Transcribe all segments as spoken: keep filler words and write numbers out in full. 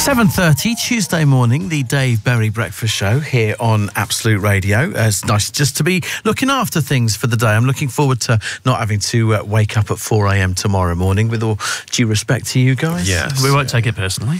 seven thirty Tuesday morning, the Dave Berry Breakfast Show here on Absolute Radio. Uh, it's nice just to be looking after things for the day. I'm looking forward to not having to uh, wake up at four a m tomorrow morning, with all due respect to you guys. Yes. We won't take it personally.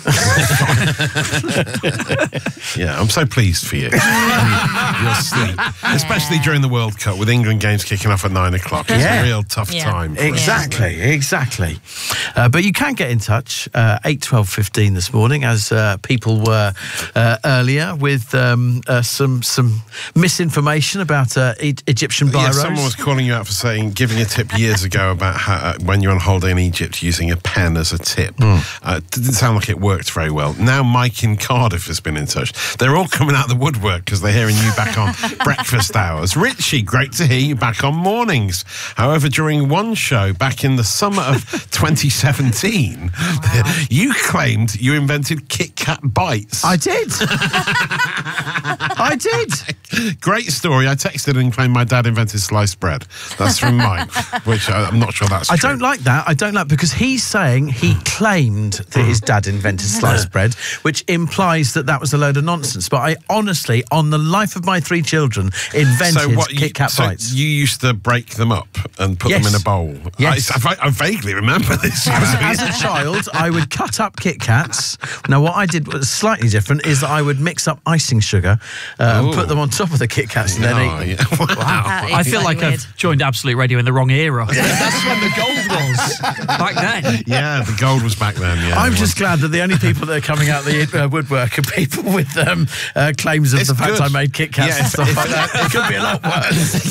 Yeah, I'm so pleased for you. Your sleep. Especially during the World Cup, with England games kicking off at nine o'clock. It's Yeah. a real tough Yeah. time. for us. Exactly, exactly. Uh, but you can get in touch, uh, eight twelve fifteen this morning, as uh, people were uh, earlier, with um, uh, some some misinformation about uh, e- Egyptian Yeah, biros. someone was calling you out for saying, giving a tip years ago about how, uh, when you're on holiday in Egypt, using a pen as a tip. Mm. Uh, it didn't sound like it worked very well. Now Mike in Cardiff has been in touch. They're all coming out of the woodwork because they're hearing you back on breakfast hours. Richie, great to hear you back on mornings. However, during one show back in the summer of twenty seventeen, wow. you claimed you invented Kit Kat Bites. I did. I did. Great story. I texted and claimed my dad invented sliced bread. That's from Mike, which I, I'm not sure that's I true. don't like that. I don't like, because he's saying he claimed that his dad invented sliced bread, which implies that that was a load of nonsense. But I honestly, on the life of my three children, invented So what, you, Kit Kat so Bites. you used to break them up and put Yes. them in a bowl? Yes. I, I, I vaguely remember this. As, as a child, I would cut up Kit Kats. Now, what I did was slightly different, is that I would mix up icing sugar uh, and Ooh. put them on top of the Kit Kats and then Oh, eat them. yeah. Wow. That is I feel slightly like weird. I've joined Absolute Radio in the wrong era. That's when the gold was. Back then. Yeah, the gold was back then. Yeah, I'm it just was. glad that the only people that are coming out the uh, woodwork are people with um, uh, claims of It's the fact good. I made Kit Kats Yeah, and if- stuff if- like that. It could be a lot worse.